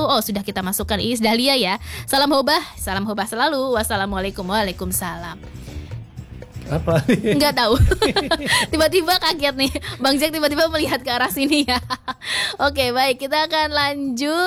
Oh, sudah kita masukkan Iis Dahlia ya. Salam hobah selalu. Wassalamualaikum. Waalaikumsalam. Apa? Nggak tahu. Tiba-tiba kaget nih. Bang Jack tiba-tiba melihat ke arah sini ya. Oke, baik, kita akan lanjut.